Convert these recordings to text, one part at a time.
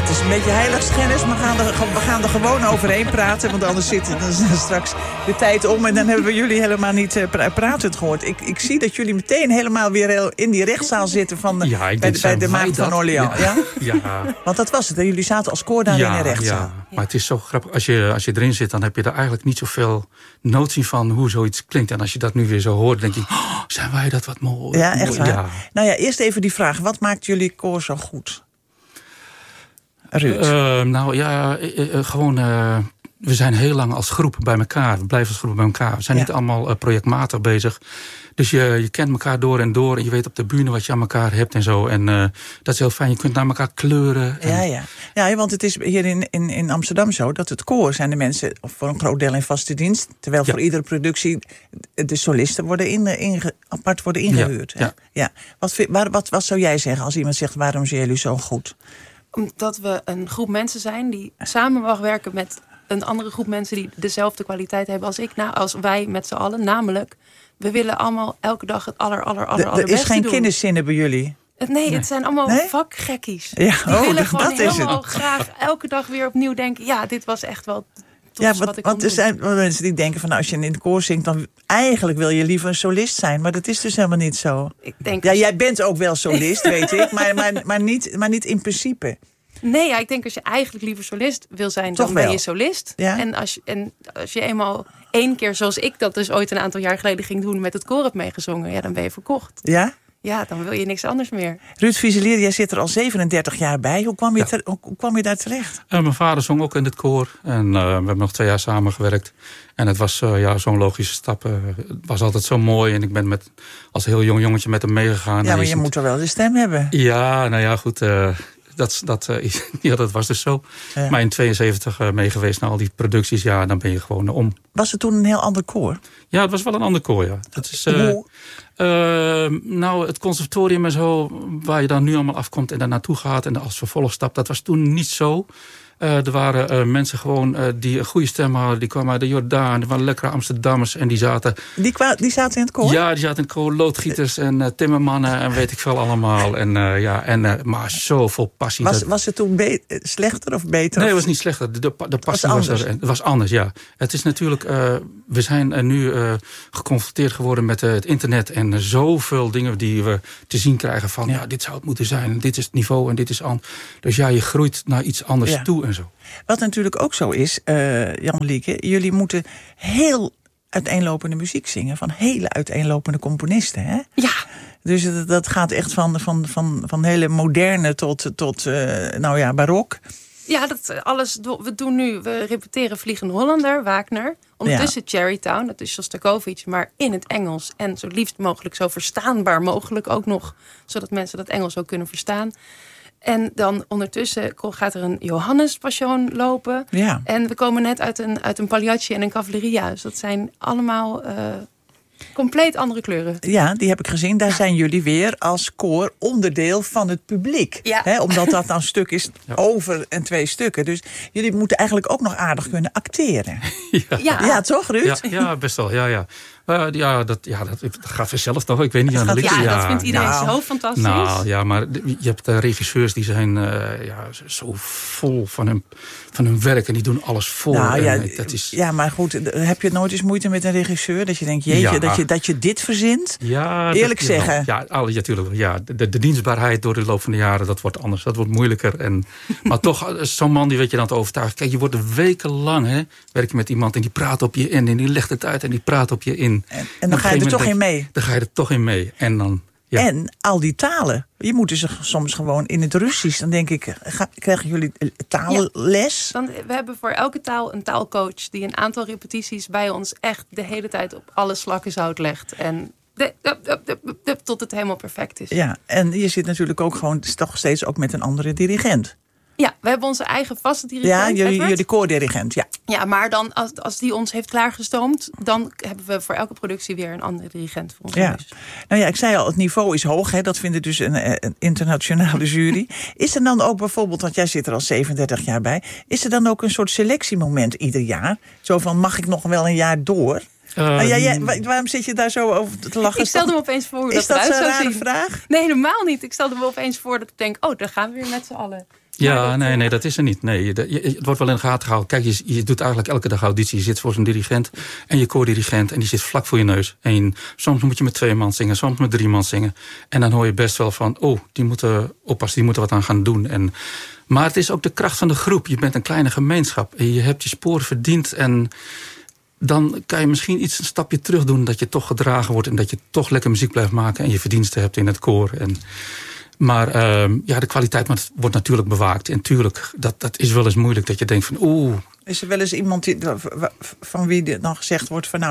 het is een beetje heiligschennis, maar we gaan er gewoon overheen praten. Want anders zit straks de tijd om en dan hebben we jullie helemaal niet pratend gehoord. Ik zie dat jullie meteen helemaal weer in die rechtszaal zitten bij de Maagd van Orleans. Ja? Ja. Want dat was het. Jullie zaten als koor daar in de rechtszaal. Ja. Maar het is zo grappig. Als je erin zit, dan heb je er eigenlijk niet zoveel notie van hoe zoiets klinkt. En als je dat nu weer zo hoort, denk je, zijn wij dat wat mooi. Ja, echt waar. Ja. Nou ja, eerst even die vraag. Wat maakt jullie koor zo goed? Ruud? Gewoon... we zijn heel lang als groep bij elkaar. We blijven als groep bij elkaar. We zijn niet allemaal projectmatig bezig. Dus je kent elkaar door en door. En je weet op de bühne wat je aan elkaar hebt en zo. En dat is heel fijn. Je kunt naar elkaar kleuren. Ja, want het is hier in Amsterdam zo dat het koor zijn de mensen voor een groot deel in vaste dienst. Terwijl voor iedere productie de solisten worden apart worden ingehuurd. Ja. Wat zou jij zeggen als iemand zegt, waarom zijn jullie zo goed? Omdat we een groep mensen zijn die samen mag werken met een andere groep mensen die dezelfde kwaliteit hebben als ik. Als wij met z'n allen. Namelijk, we willen allemaal elke dag het allerbeste doen. Er is geen kinderzinnen bij jullie? Nee, het zijn allemaal vakgekkies. Ja, die willen gewoon dat is helemaal het. graag elke dag weer opnieuw denken. Ja, dit was echt wel want er zijn mensen die denken van als je in de koor zingt, dan eigenlijk wil je liever een solist zijn. Maar dat is dus helemaal niet zo. Ik denk jij bent ook wel solist, weet ik. Maar niet in principe. Nee, ik denk als je eigenlijk liever solist wil zijn, dan ben je solist. Ja? En als je eenmaal 1 keer, zoals ik dat dus ooit een aantal jaar geleden ging doen, met het koor hebt meegezongen, dan ben je verkocht. Ja? Ja, dan wil je niks anders meer. Ruud Fuselier, jij zit er al 37 jaar bij. Hoe kwam je daar terecht? Mijn vader zong ook in het koor. En we hebben nog 2 jaar samengewerkt. En het was zo'n logische stap. Het was altijd zo mooi. En ik ben als heel jong jongetje met hem meegegaan. Ja, maar je moet toch wel de stem hebben? Ja, nou ja, goed. Dat was dus zo. Ja. Maar in 72 mee geweest naar al die producties. Ja, dan ben je gewoon om. Was het toen een heel ander koor? Ja, het was wel een ander koor, ja. Dat is, het conservatorium en zo, waar je dan nu allemaal afkomt en daar naartoe gaat en als vervolgstap, dat was toen niet zo. Er waren mensen gewoon die een goede stem hadden. Die kwamen uit de Jordaan. Die waren lekkere Amsterdammers. En die zaten... Die zaten in het koor? Ja, die zaten in het koor. Loodgieters en timmermannen en weet ik veel allemaal. Maar zo vol passie. Was het toen slechter of beter? Nee, het was niet slechter. De passie was er. Het was anders, ja. Het is natuurlijk... we zijn nu geconfronteerd geworden met het internet. En zoveel dingen die we te zien krijgen van... Ja, dit zou het moeten zijn. Dit is het niveau en dit is anders. Dus ja, je groeit naar iets anders toe. En zo. Wat natuurlijk ook zo is, Jan-Lieke, jullie moeten heel uiteenlopende muziek zingen van hele uiteenlopende componisten, hè? Ja. Dus dat gaat echt van hele moderne tot barok. Ja, we repeteren Vliegende Hollander, Wagner. Ondertussen Cherrytown, dat is Shostakovich, maar in het Engels. En zo liefst mogelijk, zo verstaanbaar mogelijk ook nog, zodat mensen dat Engels ook kunnen verstaan. En dan ondertussen gaat er een Johannes Passion lopen. Ja. En we komen net uit een Pagliacci en een Cavalleriehuis. Dat zijn allemaal compleet andere kleuren. Ja, die heb ik gezien. Daar zijn jullie weer als koor onderdeel van het publiek. Ja. Hè, omdat dat nou een stuk is over en 2 stukken. Dus jullie moeten eigenlijk ook nog aardig kunnen acteren. Ja, toch Ruud? Ja, best wel. Ja. Dat gaat vanzelf toch? Ik weet niet aan de lichten. Ja, dat vindt iedereen zo fantastisch. Nou ja, maar je hebt regisseurs die zijn zo vol van hun werk en die doen alles voor. Ja, maar goed, heb je nooit eens moeite met een regisseur? Dat je denkt, jeetje, dat je dit verzint? Ja, eerlijk zeggen. Ja, tuurlijk. Ja, de dienstbaarheid door de loop van de jaren, dat wordt anders. Dat wordt moeilijker. Maar toch, zo'n man die weet je dan te overtuigen. Kijk, je wordt wekenlang werk je met iemand en die praat op je in en die legt het uit en die praat op je in. En dan ga je er toch in mee. Dan ga je er toch in mee. En dan... Ja. En al die talen. Je moet dus soms gewoon in het Russisch. Dan denk ik, krijgen jullie taalles? Ja, we hebben voor elke taal een taalcoach die een aantal repetities bij ons echt de hele tijd op alle slakken zout legt. En tot het helemaal perfect is. Ja, en je zit natuurlijk ook gewoon toch steeds ook met een andere dirigent. Ja, we hebben onze eigen vaste dirigent. Ja, jullie koordirigent, ja. Ja, maar dan als die ons heeft klaargestoomd, dan hebben we voor elke productie weer een andere dirigent voor ons. Ja. Nou ja, ik zei al, het niveau is hoog. Hè? Dat vindt dus een internationale jury. Is er dan ook bijvoorbeeld, want jij zit er al 37 jaar bij, is er dan ook een soort selectiemoment ieder jaar? Zo van, mag ik nog wel een jaar door? Waarom zit je daar zo over te lachen? Ik stelde me opeens voor hoe dat eruit zou zien. Is dat zo'n rare vraag? Nee, helemaal niet. Ik stelde me opeens voor dat ik denk, daar gaan we weer met z'n allen. Ja, nee, dat is er niet. Nee, het wordt wel in de gaten gehouden. Kijk, je doet eigenlijk elke dag auditie. Je zit voor zo'n dirigent en je koordirigent en die zit vlak voor je neus. En soms moet je met 2 man zingen, soms met 3 man zingen. En dan hoor je best wel van, die moeten oppassen, die moeten wat aan gaan doen. Maar het is ook de kracht van de groep. Je bent een kleine gemeenschap en je hebt je sporen verdiend. En dan kan je misschien een stapje terug doen, dat je toch gedragen wordt en dat je toch lekker muziek blijft maken en je verdiensten hebt in het koor. Maar de kwaliteit wordt natuurlijk bewaakt. En tuurlijk, dat is wel eens moeilijk. Dat je denkt van, Is er wel eens iemand van wie dan gezegd wordt van,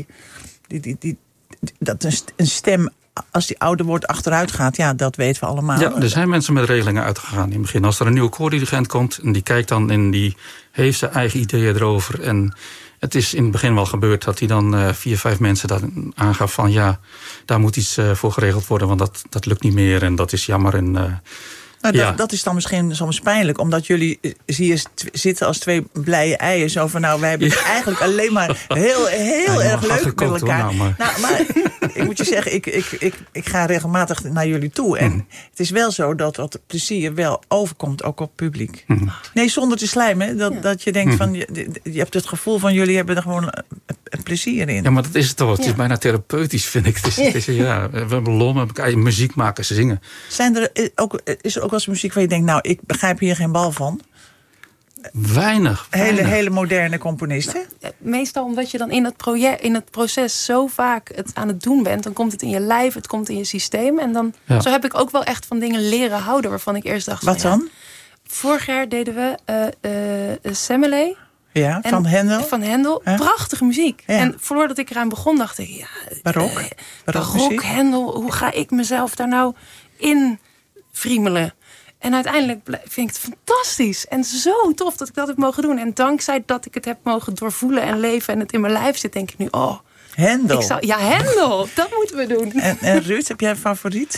dat een stem, als die ouder wordt, achteruit gaat? Ja, dat weten we allemaal. Ja, er zijn mensen met regelingen uitgegaan in het begin. Als er een nieuwe koordirigent komt en die kijkt dan en die heeft zijn eigen ideeën erover. En het is in het begin wel gebeurd dat hij dan 4, 5 mensen dan aangaf van, daar moet iets voor geregeld worden, want dat lukt niet meer en dat is jammer. Dat is dan misschien soms pijnlijk, omdat jullie hier zitten als 2 blije eieren. Zo van, wij hebben het eigenlijk alleen maar heel erg leuk met elkaar. Maar ik moet je zeggen, ik ga regelmatig naar jullie toe. En het is wel zo dat plezier wel overkomt, ook op publiek. Nee, zonder te slijmen. Dat je denkt van, je hebt het gevoel van, jullie hebben er gewoon een plezier in. Ja, maar dat is het toch. Het is bijna therapeutisch, vind ik. We hebben lol met elkaar, muziek maken, zingen. Is er ook wel eens muziek waar je denkt, ik begrijp hier geen bal van? Weinig. Hele moderne componisten? Meestal omdat je dan in het proces zo vaak het aan het doen bent. Dan komt het in je lijf, het komt in je systeem. En dan zo heb ik ook wel echt van dingen leren houden waarvan ik eerst dacht... Wat dan? Vorig jaar deden we Semele. Ja, van Hendel. Van Hendel. Prachtige muziek. Ja. En voordat ik eraan begon, dacht ik... Barok, Hendel, hoe ga ik mezelf daar nou in friemelen? En uiteindelijk vind ik het fantastisch. En zo tof dat ik dat heb mogen doen. En dankzij dat ik het heb mogen doorvoelen en leven... en het in mijn lijf zit, denk ik nu... Hendel. Hendel. Dat moeten we doen. En Ruud, heb jij een favoriet?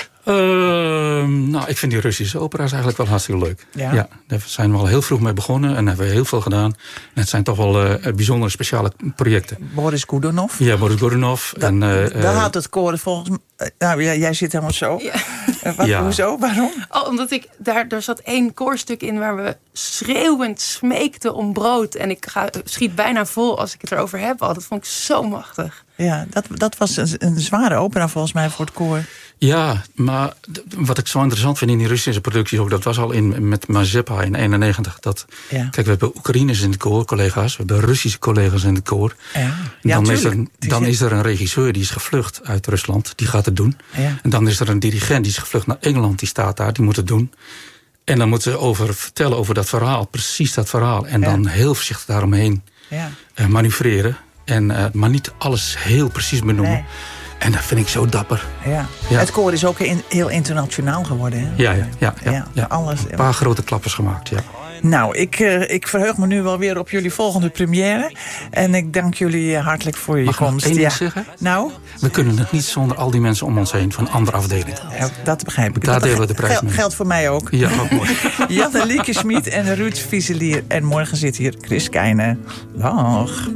Ik vind die Russische opera's eigenlijk wel hartstikke leuk. Ja, daar zijn we al heel vroeg mee begonnen en hebben we heel veel gedaan. En het zijn toch wel bijzondere speciale projecten. Boris Godunov? Ja, Boris Godunov. Daar had het koor volgens mij... jij zit helemaal zo. Ja. Hoezo? Waarom? Omdat er zat 1 koorstuk in waar we schreeuwend smeekten om brood. En ik schiet bijna vol als ik het erover heb. Dat vond ik zo machtig. Ja, dat was een zware opera volgens mij voor het koor. Ja, maar wat ik zo interessant vind in die Russische producties ook... dat was al met Mazeppa in 91. Kijk, we hebben Oekraïners in het koor, collega's. We hebben Russische collega's in het koor. Ja. Dan is er een regisseur die is gevlucht uit Rusland. Die gaat het doen. Ja. En dan is er een dirigent die is gevlucht naar Engeland. Die staat daar, die moet het doen. En dan moeten ze vertellen over dat verhaal. Precies dat verhaal. En dan heel voorzichtig daaromheen manoeuvreren. Maar niet alles heel precies benoemen. Nee. En dat vind ik zo dapper. Ja. Het koor is ook heel internationaal geworden. Hè? Ja. Alles. Een paar grote klappers gemaakt, ja. Nou, ik verheug me nu wel weer op jullie volgende première. En ik dank jullie hartelijk voor je komst. Mag ik nog één ding zeggen? Nou? We kunnen het niet zonder al die mensen om ons heen van andere afdelingen. Ja, dat begrijp ik. Daar delen we de prijs mee. Geldt voor mij ook. Ja, ook mooi. Janne Lieke Schmid en Ruud Viezelier. En morgen zit hier Chris Keijne. Dag.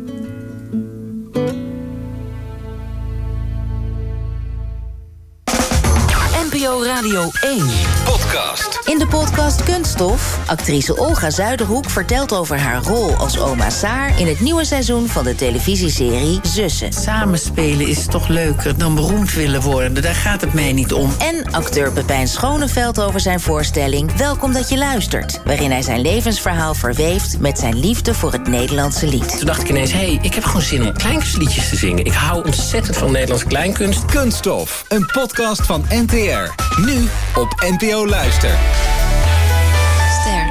NPO Radio 1. Podcast. In de podcast Kunststof, actrice Olga Zuiderhoek vertelt over haar rol als oma Saar in het nieuwe seizoen van de televisieserie Zussen. Samenspelen is toch leuker dan beroemd willen worden. Daar gaat het mij niet om. En acteur Pepijn Schoneveld over zijn voorstelling Welkom dat je luistert, waarin hij zijn levensverhaal verweeft met zijn liefde voor het Nederlandse lied. Toen dacht ik ineens, ik heb gewoon zin om kleinkunstliedjes te zingen. Ik hou ontzettend van Nederlandse kleinkunst. Kunststof, een podcast van NTR. Nu op NPO Luister. Ster.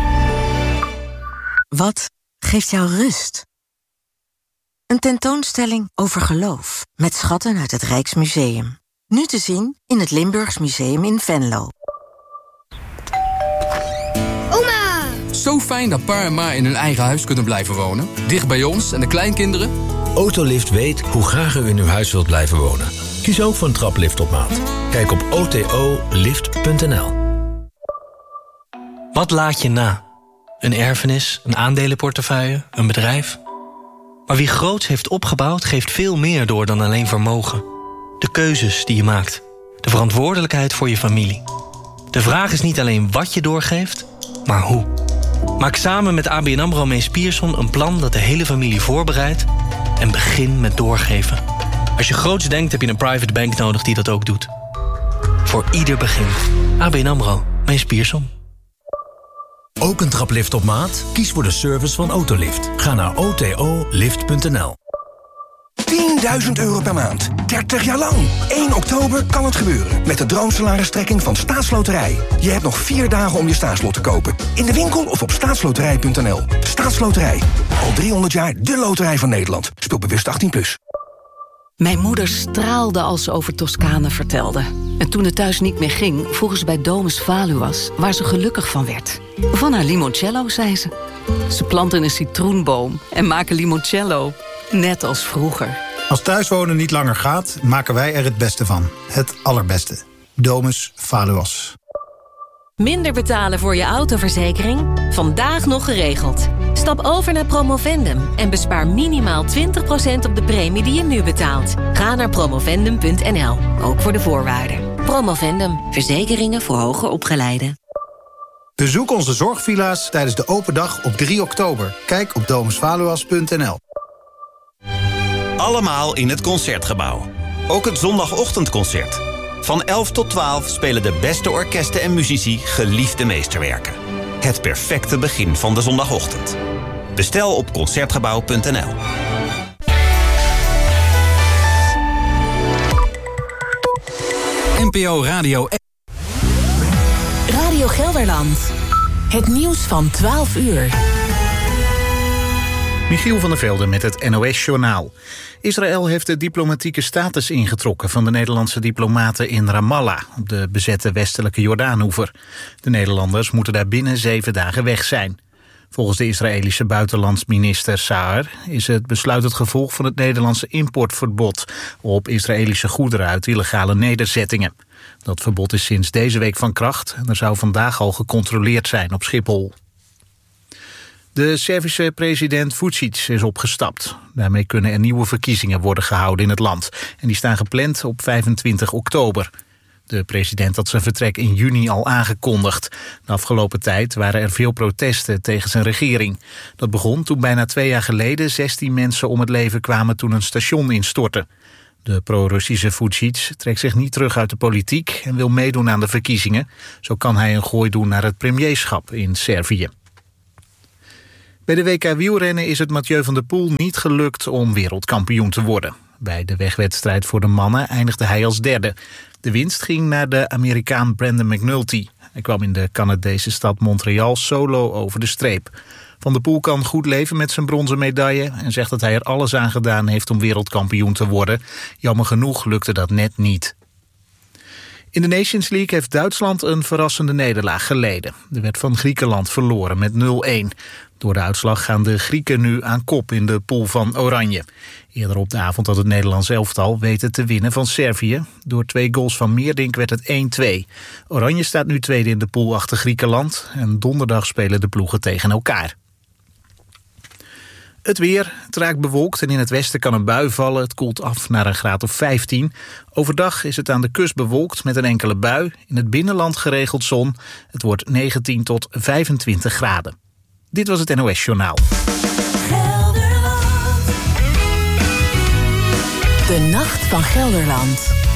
Wat geeft jou rust? Een tentoonstelling over geloof met schatten uit het Rijksmuseum. Nu te zien in het Limburgs Museum in Venlo. Oma! Zo fijn dat pa en ma in hun eigen huis kunnen blijven wonen. Dicht bij ons en de kleinkinderen. Autolift weet hoe graag u in uw huis wilt blijven wonen. Kies ook voor een traplift op maat. Kijk op otolift.nl. Wat laat je na? Een erfenis, een aandelenportefeuille, een bedrijf? Maar wie groots heeft opgebouwd, geeft veel meer door dan alleen vermogen. De keuzes die je maakt. De verantwoordelijkheid voor je familie. De vraag is niet alleen wat je doorgeeft, maar hoe. Maak samen met ABN AMRO Mees Pierson een plan dat de hele familie voorbereidt en begin met doorgeven. Als je groots denkt, heb je een private bank nodig die dat ook doet. Voor ieder begin. ABN AMRO Mees Pierson. Ook een traplift op maat? Kies voor de service van Autolift. Ga naar otolift.nl. €10.000 per maand. 30 jaar lang. 1 oktober kan het gebeuren. Met de droomsalaristrekking van Staatsloterij. Je hebt nog 4 dagen om je staatslot te kopen. In de winkel of op staatsloterij.nl. Staatsloterij. Al 300 jaar de loterij van Nederland. Speel bewust 18+. Mijn moeder straalde als ze over Toscane vertelde. En toen het thuis niet meer ging, vroeg ze bij Domus Valuas, waar ze gelukkig van werd. Van haar limoncello, zei ze. Ze planten een citroenboom en maken limoncello. Net als vroeger. Als thuiswonen niet langer gaat, maken wij er het beste van. Het allerbeste. Domus Valuas. Minder betalen voor je autoverzekering? Vandaag nog geregeld. Stap over naar Promovendum en bespaar minimaal 20% op de premie die je nu betaalt. Ga naar promovendum.nl, ook voor de voorwaarden. Promovendum, verzekeringen voor hoger opgeleiden. Bezoek onze zorgvilla's tijdens de open dag op 3 oktober. Kijk op domusvaluas.nl. Allemaal in het Concertgebouw. Ook het zondagochtendconcert. Van 11 tot 12 spelen de beste orkesten en muzici geliefde meesterwerken. Het perfecte begin van de zondagochtend. Bestel op Concertgebouw.nl. NPO Radio Radio Gelderland. Het nieuws van 12 uur. Michiel van der Velde met het NOS-journaal. Israël heeft de diplomatieke status ingetrokken van de Nederlandse diplomaten in Ramallah, op de bezette westelijke Jordaanoever. De Nederlanders moeten daar binnen 7 dagen weg zijn. Volgens de Israëlische buitenlandsminister Saar is het besluit het gevolg van het Nederlandse importverbod op Israëlische goederen uit illegale nederzettingen. Dat verbod is sinds deze week van kracht en er zou vandaag al gecontroleerd zijn op Schiphol. De Servische president Vučić is opgestapt. Daarmee kunnen er nieuwe verkiezingen worden gehouden in het land. En die staan gepland op 25 oktober. De president had zijn vertrek in juni al aangekondigd. De afgelopen tijd waren er veel protesten tegen zijn regering. Dat begon toen bijna 2 jaar geleden 16 mensen om het leven kwamen toen een station instortte. De pro-Russische Vučić trekt zich niet terug uit de politiek en wil meedoen aan de verkiezingen. Zo kan hij een gooi doen naar het premierschap in Servië. Bij de WK wielrennen is het Mathieu van der Poel niet gelukt om wereldkampioen te worden. Bij de wegwedstrijd voor de mannen eindigde hij als 3e. De winst ging naar de Amerikaan Brandon McNulty. Hij kwam in de Canadese stad Montreal solo over de streep. Van der Poel kan goed leven met zijn bronzen medaille en zegt dat hij er alles aan gedaan heeft om wereldkampioen te worden. Jammer genoeg lukte dat net niet. In de Nations League heeft Duitsland een verrassende nederlaag geleden. Er werd van Griekenland verloren met 0-1. Door de uitslag gaan de Grieken nu aan kop in de pool van Oranje. Eerder op de avond had het Nederlands elftal weten te winnen van Servië. Door 2 goals van Meerdink werd het 1-2. Oranje staat nu tweede in de pool achter Griekenland. En donderdag spelen de ploegen tegen elkaar. Het weer, het raakt bewolkt en in het westen kan een bui vallen. Het koelt af naar een graad of 15. Overdag is het aan de kust bewolkt met een enkele bui. In het binnenland geregeld zon. Het wordt 19 tot 25 graden. Dit was het NOS Journaal. De Nacht van Gelderland.